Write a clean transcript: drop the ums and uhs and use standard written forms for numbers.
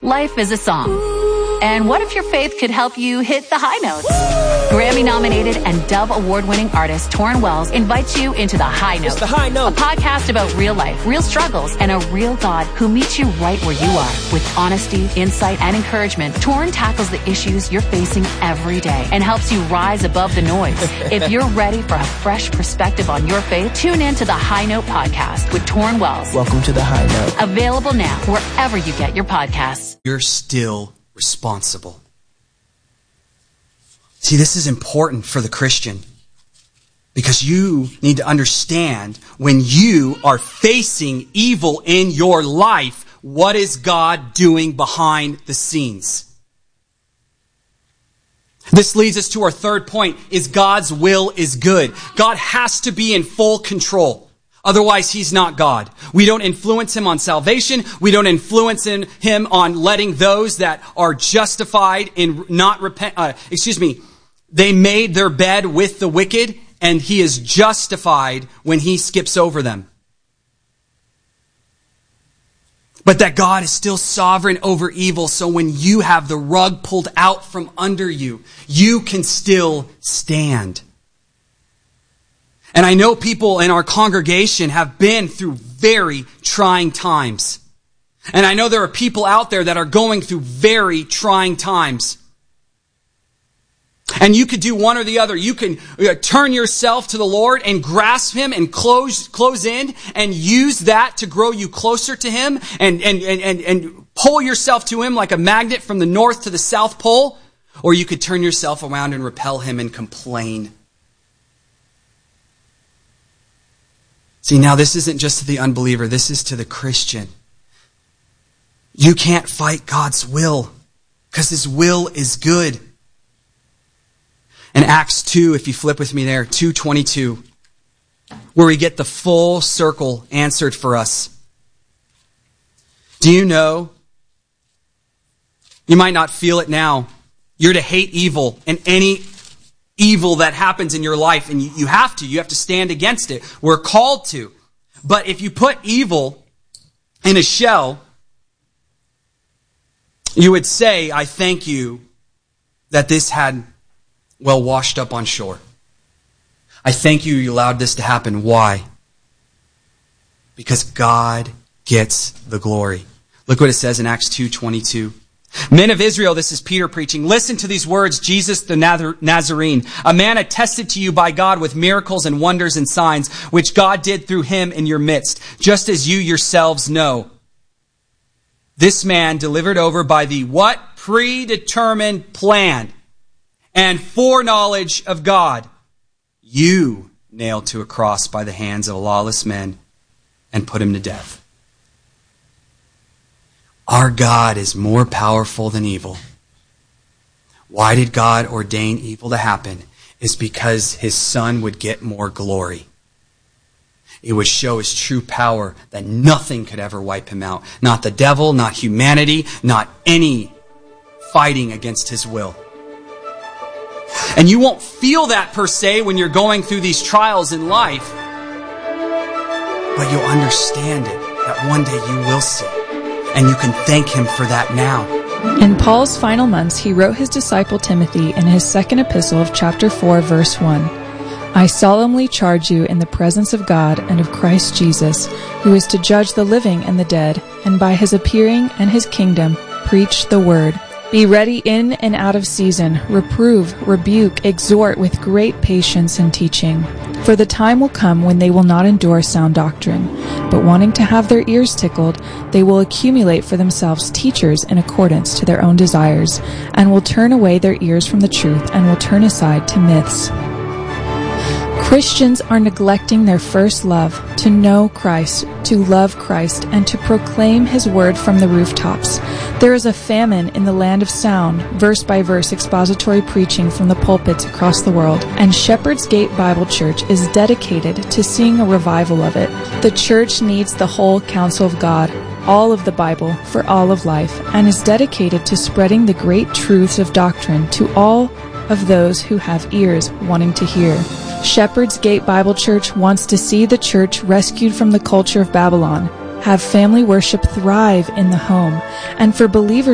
Life is a song. And what if your faith could help you hit the high notes? Grammy-nominated and Dove Award-winning artist Torrin Wells invites you into The High Note. It's The High Note. A podcast about real life, real struggles, and a real God who meets you right where you are. With honesty, insight, and encouragement, Torrin tackles the issues you're facing every day and helps you rise above the noise. If you're ready for a fresh perspective on your faith, tune in to The High Note podcast with Torrin Wells. Welcome to The High Note. Available now wherever you get your podcasts. You're still responsible. See, this is important for the Christian because you need to understand when you are facing evil in your life, what is God doing behind the scenes? This leads us to our third point, is God's will is good. God has to be in full control. Otherwise, he's not God. We don't influence him on salvation. We don't influence him on letting those that are justified in not repent. They made their bed with the wicked, and he is justified when he skips over them. But that God is still sovereign over evil, so when you have the rug pulled out from under you, you can still stand. And I know people in our congregation have been through very trying times. And I know there are people out there that are going through very trying times. And you could do one or the other. You can turn yourself to the Lord and grasp him and close in and use that to grow you closer to him and pull yourself to him like a magnet from the north to the south pole. Or you could turn yourself around and repel him and complain. See, now this isn't just to the unbeliever. This is to the Christian. You can't fight God's will because his will is good. In Acts 2, if you flip with me there, 2:22, where we get the full circle answered for us. Do you know? You might not feel it now. You're to hate evil and any evil that happens in your life, and you have to stand against it. We're called to. But if you put evil in a shell, you would say, I thank you that this had washed up on shore. I thank you allowed this to happen. Why? Because God gets the glory. Look what it says in Acts 2:22. Men of Israel, this is Peter preaching, listen to these words, Jesus the Nazarene, a man attested to you by God with miracles and wonders and signs, which God did through him in your midst, just as you yourselves know. This man delivered over by the what? Predetermined plan and foreknowledge of God, you nailed to a cross by the hands of lawless men and put him to death. Our God is more powerful than evil. Why did God ordain evil to happen? It's because his son would get more glory. It would show his true power that nothing could ever wipe him out. Not the devil, not humanity, not any fighting against his will. And you won't feel that per se when you're going through these trials in life. But you'll understand it, that one day you will see it. And you can thank him for that now. In Paul's final months, he wrote his disciple Timothy in his second epistle of chapter 4, verse 1. I solemnly charge you in the presence of God and of Christ Jesus, who is to judge the living and the dead, and by his appearing and his kingdom, preach the word. Be ready in and out of season, reprove, rebuke, exhort with great patience and teaching. For the time will come when they will not endure sound doctrine, but wanting to have their ears tickled, they will accumulate for themselves teachers in accordance to their own desires, and will turn away their ears from the truth and will turn aside to myths. Christians are neglecting their first love, to know Christ, to love Christ, and to proclaim his word from the rooftops. There is a famine in the land of sound, verse by verse expository preaching from the pulpits across the world, and Shepherd's Gate Bible Church is dedicated to seeing a revival of it. The church needs the whole counsel of God, all of the Bible, for all of life, and is dedicated to spreading the great truths of doctrine to all of those who have ears wanting to hear. Shepherd's Gate Bible Church wants to see the church rescued from the culture of Babylon, have family worship thrive in the home, and for believers